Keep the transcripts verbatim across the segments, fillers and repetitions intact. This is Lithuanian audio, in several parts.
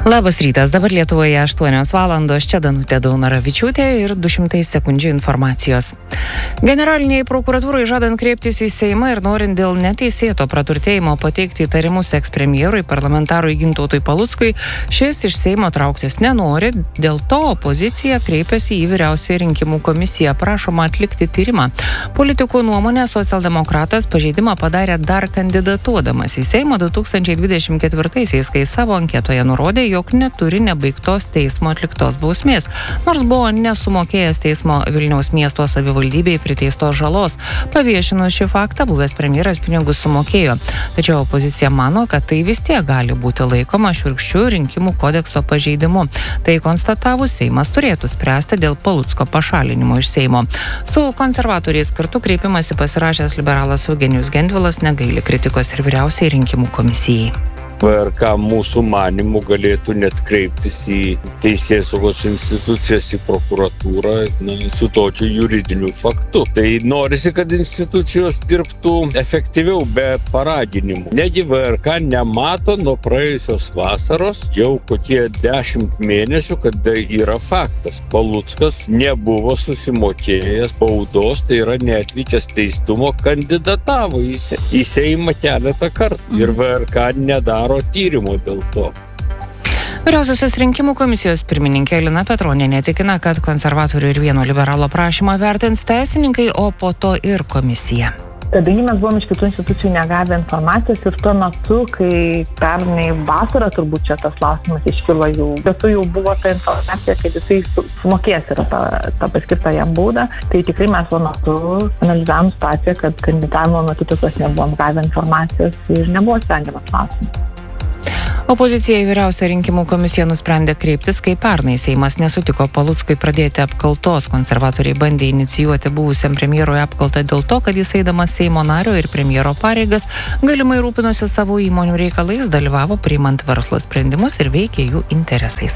Labas rytas, dabar Lietuvoje aštuonios valandos, čia Danutė Daunoravičiūtė ir du šimtai sekundžių informacijos. Generaliniai prokuratūrai žadant kreiptis į Seimą ir norint dėl neteisėto praturtėjimo pateikti įtarimus ekspremjerui parlamentarui Gintautui Paluckui, šis iš Seimo trauktis nenori, dėl to opozicija kreipiasi į Vyriausiąją rinkimų komisiją, prašoma atlikti tyrimą. Politikų nuomonė socialdemokratas pažeidimą padarė dar kandidatuodamas į Seimą du tūkstančiai dvidešimt ketvirtaisiais, kai savo anketoje nurodė, jog neturi nebaigtos teismo atliktos bausmės, nors buvo nesumokėjęs teismo Vilniaus miesto savivaldybei priteistos žalos. Paviešinus šį faktą, buvęs premjeras pinigus sumokėjo. Tačiau opozicija mano, kad tai vis tiek gali būti laikoma šiurkščiu rinkimų kodekso pažeidimu. Tai konstatavus, Seimas turėtų spręsti dėl Palucko pašalinimo iš Seimo. Su konservatoriais kartu kreipimąsi pasirašęs liberalas Eugenijus Gentvilas negaili kritikos ir Vyriausiajai rinkimų komisijai. V R K mūsų manimų galėtų net kreiptis į teisėsaugos institucijas, į prokuratūrą, na, su tokiu juridiniu faktu. Tai norisi, kad institucijos dirbtų efektyviau be paraginimų. Negi V R K nemato nuo praėjusios vasaros jau kokie dešimt mėnesių, kad yra faktas. Paluckas nebuvo susimokėjęs baudos, tai yra neatvykęs teistumo, kandidatavo į Seimą keletą kartų. Ir V R K nedaro tyrimo dėl to. Vyriausiosios rinkimų komisijos pirmininkė Lina Petronienė tikina, kad konservatorių ir vieno liberalo prašymą vertins teisininkai, o po to ir komisija. Kadangi mes buvom iš kitų institucijų negavę informacijos ir tuo metu, kai pernai vasarą turbūt čia tas klausimas iškilo jau, bet tu jau buvo ta informacija, kad jisai sumokės yra tą, tą paskirtą jam baudą, tai tikrai mes tuo metu analizavom situaciją, kad kandidatavimo metu tokios nebuvom gavę informacijos ir nebuvo sprendžiamas klausimas. Opozicija į Vyriausią rinkimų komisiją nusprendė kreiptis, kai pernai Seimas nesutiko Paluckui pradėti apkaltos. Konservatoriai bandė inicijuoti buvusiam premjerui apkaltą dėl to, kad jis eidamas Seimo nario ir premjero pareigas galimai rūpinosi savo įmonių reikalais, dalyvavo priimant verslo sprendimus ir veikė jų interesais.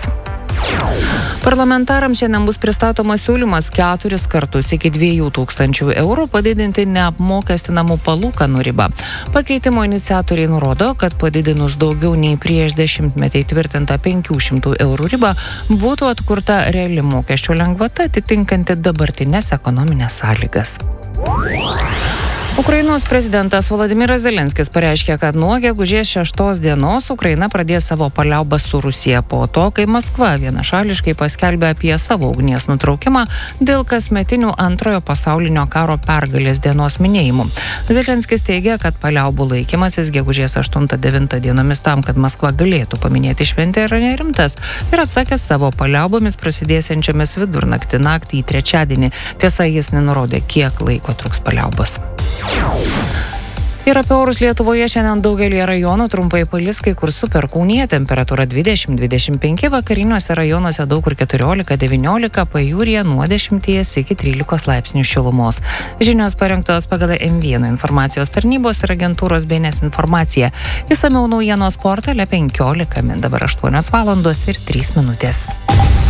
Parlamentarams šiandien bus pristatomas siūlymas keturis kartus iki dviejų tūkstančių eurų padidinti neapmokestinamų palūkanų ribą. Pakeitimo iniciatoriai nurodo, kad padidinus daugiau nei prieš dešimtmetį įtvirtinta penkių šimtų eurų ribą būtų atkurta reali mokesčių lengvata atitinkanti dabartinės ekonominės sąlygas. Ukrainos prezidentas Volodymyras Zelenskis pareiškė, kad nuo gegužės šeštos dienos Ukraina pradės savo paliaubas su Rusija po to, kai Maskva vienašališkai paskelbė apie savo ugnies nutraukimą dėl kasmetinių antrojo pasaulinio karo pergalės dienos minėjimų. Zelenskis teigia, kad paliaubų laikymasis gegužės aštuntą devintą dienomis tam, kad Maskva galėtų paminėti šventę, yra nerimtas ir atsakė savo paliaubomis prasidėsiančiamis vidurnaktį naktį į trečiadienį. Tiesa, jis nenurodė, kiek laiko truks paliaubos. Ir apie orus Lietuvoje šiandien daugelį rajonų trumpai palis, kai kur su perkūnija, temperatūra dvidešimt dvidešimt penki, vakariniuose rajonuose daug kur keturiolika devyniolika, pajūryje nuo dešimties iki trylikos laipsnių šilumos. Žinios parengtos pagal M vienas informacijos tarnybos ir agentūros B N S informaciją. Išsamiau naujienos portale penkiolika min, dabar aštuonios valandos ir trys minutės.